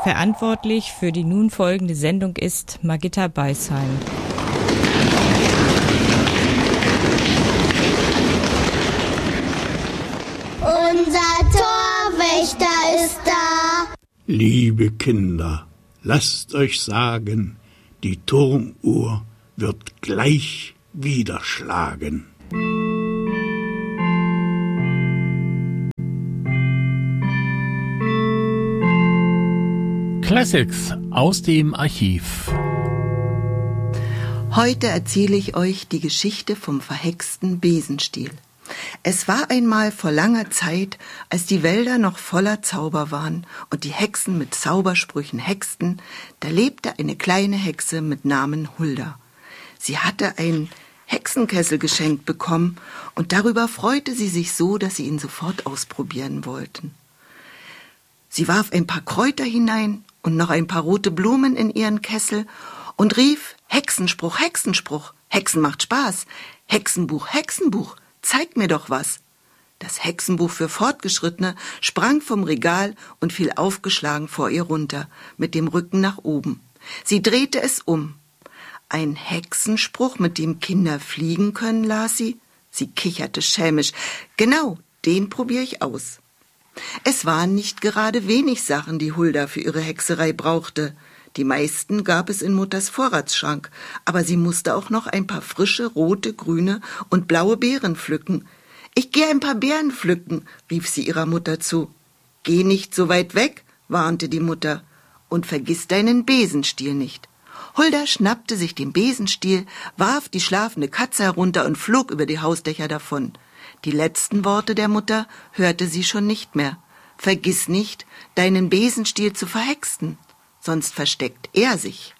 Verantwortlich für die nun folgende Sendung ist Margitta Beisheim. Unser Torwächter ist da. Liebe Kinder, lasst euch sagen, die Turmuhr wird gleich wieder schlagen. Classics aus dem Archiv. Heute erzähle ich euch die Geschichte vom verhexten Besenstiel. Es war einmal vor langer Zeit, als die Wälder noch voller Zauber waren und die Hexen mit Zaubersprüchen hexten, da lebte eine kleine Hexe mit Namen Hulda. Sie hatte einen Hexenkessel geschenkt bekommen und darüber freute sie sich so, dass sie ihn sofort ausprobieren wollten. Sie warf ein paar Kräuter hinein und noch ein paar rote Blumen in ihren Kessel und rief: Hexenspruch, Hexenspruch, Hexen macht Spaß, Hexenbuch, Hexenbuch, zeig mir doch was. Das Hexenbuch für Fortgeschrittene sprang vom Regal und fiel aufgeschlagen vor ihr runter, mit dem Rücken nach oben. Sie drehte es um. Ein Hexenspruch, mit dem Kinder fliegen können, las sie. Sie kicherte schelmisch. Genau, den probiere ich aus. Es waren nicht gerade wenig Sachen, die Hulda für ihre Hexerei brauchte. Die meisten gab es in Mutters Vorratsschrank, aber sie musste auch noch ein paar frische, rote, grüne und blaue Beeren pflücken. »Ich gehe ein paar Beeren pflücken«, rief sie ihrer Mutter zu. »Geh nicht so weit weg«, warnte die Mutter, »und vergiss deinen Besenstiel nicht.« Hulda schnappte sich den Besenstiel, warf die schlafende Katze herunter und flog über die Hausdächer davon. Die letzten Worte der Mutter hörte sie schon nicht mehr. »Vergiss nicht, deinen Besenstiel zu verhexen, sonst versteckt er sich.«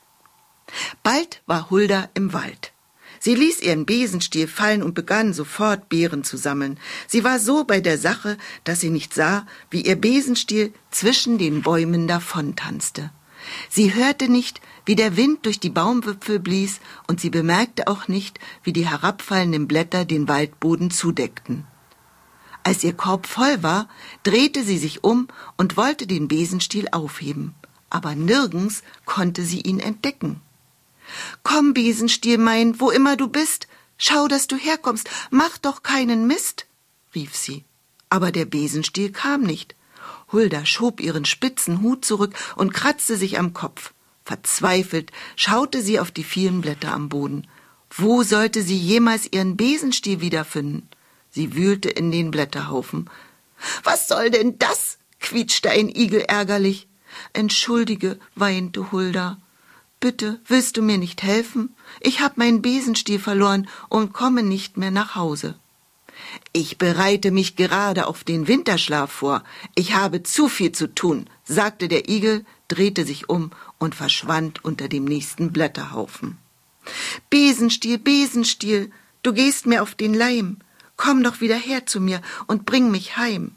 Bald war Hulda im Wald. Sie ließ ihren Besenstiel fallen und begann sofort Beeren zu sammeln. Sie war so bei der Sache, dass sie nicht sah, wie ihr Besenstiel zwischen den Bäumen davontanzte. Sie hörte nicht, wie der Wind durch die Baumwipfel blies, und sie bemerkte auch nicht, wie die herabfallenden Blätter den Waldboden zudeckten. Als ihr Korb voll war, drehte sie sich um und wollte den Besenstiel aufheben, aber nirgends konnte sie ihn entdecken. »Komm, Besenstiel mein, wo immer du bist, schau, dass du herkommst, mach doch keinen Mist«, rief sie. Aber der Besenstiel kam nicht. Hulda schob ihren spitzen Hut zurück und kratzte sich am Kopf. Verzweifelt schaute sie auf die vielen Blätter am Boden. Wo sollte sie jemals ihren Besenstiel wiederfinden? Sie wühlte in den Blätterhaufen. »Was soll denn das?«, quietschte ein Igel ärgerlich. »Entschuldige«, weinte Hulda. »Bitte, willst du mir nicht helfen? Ich habe meinen Besenstiel verloren und komme nicht mehr nach Hause.« »Ich bereite mich gerade auf den Winterschlaf vor. Ich habe zu viel zu tun«, sagte der Igel, drehte sich um und verschwand unter dem nächsten Blätterhaufen. »Besenstiel, Besenstiel, du gehst mir auf den Leim. Komm doch wieder her zu mir und bring mich heim.«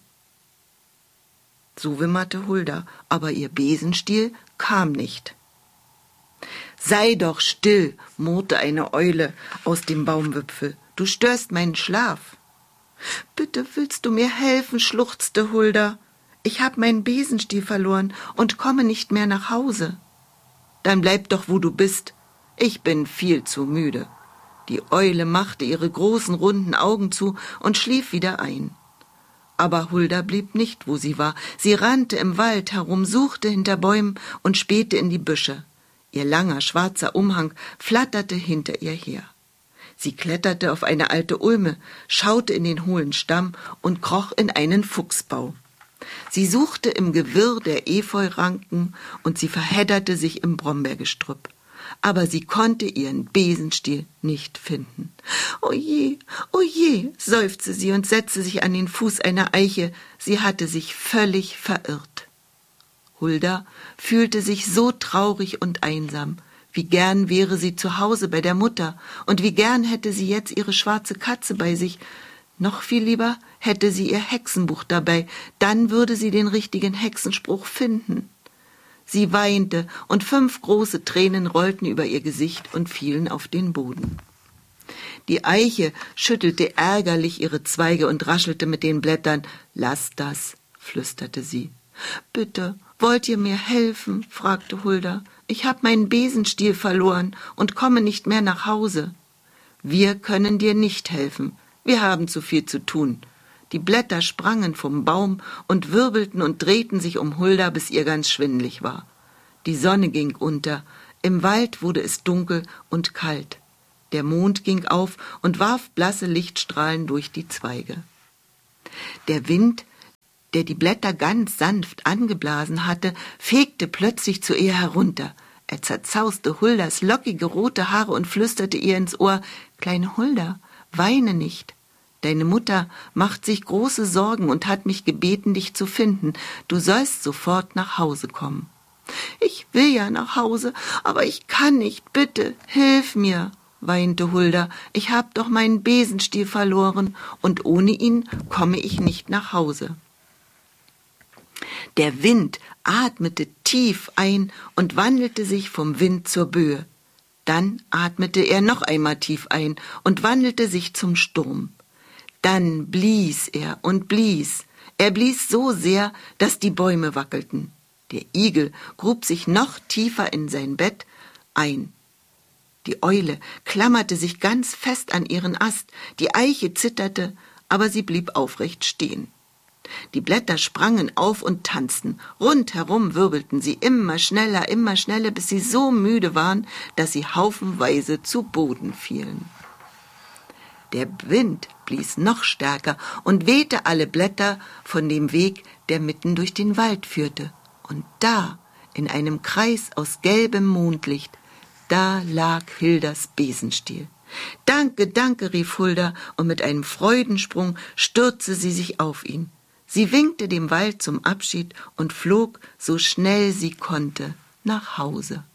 So wimmerte Hulda, aber ihr Besenstiel kam nicht. »Sei doch still«, murrte eine Eule aus dem Baumwipfel. »Du störst meinen Schlaf.« »Bitte willst du mir helfen«, schluchzte Hulda. »Ich hab meinen Besenstiel verloren und komme nicht mehr nach Hause.« »Dann bleib doch, wo du bist. Ich bin viel zu müde.« Die Eule machte ihre großen, runden Augen zu und schlief wieder ein. Aber Hulda blieb nicht, wo sie war. Sie rannte im Wald herum, suchte hinter Bäumen und spähte in die Büsche. Ihr langer, schwarzer Umhang flatterte hinter ihr her. Sie kletterte auf eine alte Ulme, schaute in den hohlen Stamm und kroch in einen Fuchsbau. Sie suchte im Gewirr der Efeuranken und sie verhedderte sich im Brombeergestrüpp. Aber sie konnte ihren Besenstiel nicht finden. »O je, seufzte sie und setzte sich an den Fuß einer Eiche. Sie hatte sich völlig verirrt. Hulda fühlte sich so traurig und einsam. Wie gern wäre sie zu Hause bei der Mutter und wie gern hätte sie jetzt ihre schwarze Katze bei sich. Noch viel lieber hätte sie ihr Hexenbuch dabei, dann würde sie den richtigen Hexenspruch finden. Sie weinte und 5 große Tränen rollten über ihr Gesicht und fielen auf den Boden. Die Eiche schüttelte ärgerlich ihre Zweige und raschelte mit den Blättern. »Lass das«, flüsterte sie. »Bitte, »Wollt ihr mir helfen?« fragte Hulda. »Ich habe meinen Besenstiel verloren und komme nicht mehr nach Hause.« »Wir können dir nicht helfen. Wir haben zu viel zu tun.« Die Blätter sprangen vom Baum und wirbelten und drehten sich um Hulda, bis ihr ganz schwindelig war. Die Sonne ging unter. Im Wald wurde es dunkel und kalt. Der Mond ging auf und warf blasse Lichtstrahlen durch die Zweige. Der Wind, der die Blätter ganz sanft angeblasen hatte, fegte plötzlich zu ihr herunter. Er zerzauste Huldas lockige rote Haare und flüsterte ihr ins Ohr: »Kleine Hulda, weine nicht. Deine Mutter macht sich große Sorgen und hat mich gebeten, dich zu finden. Du sollst sofort nach Hause kommen.« »Ich will ja nach Hause, aber ich kann nicht. Bitte, hilf mir«, weinte Hulda. »Ich hab doch meinen Besenstiel verloren und ohne ihn komme ich nicht nach Hause.« Der Wind atmete tief ein und wandelte sich vom Wind zur Böe. Dann atmete er noch einmal tief ein und wandelte sich zum Sturm. Dann blies er und blies. Er blies so sehr, dass die Bäume wackelten. Der Igel grub sich noch tiefer in sein Bett ein. Die Eule klammerte sich ganz fest an ihren Ast, die Eiche zitterte, aber sie blieb aufrecht stehen. Die Blätter sprangen auf und tanzten, rundherum wirbelten sie immer schneller, bis sie so müde waren, dass sie haufenweise zu Boden fielen. Der Wind blies noch stärker und wehte alle Blätter von dem Weg, der mitten durch den Wald führte. Und da, in einem Kreis aus gelbem Mondlicht, da lag Hildas Besenstiel. »Danke, danke«, rief Hulda, und mit einem Freudensprung stürzte sie sich auf ihn. Sie winkte dem Wald zum Abschied und flog, so schnell sie konnte, nach Hause.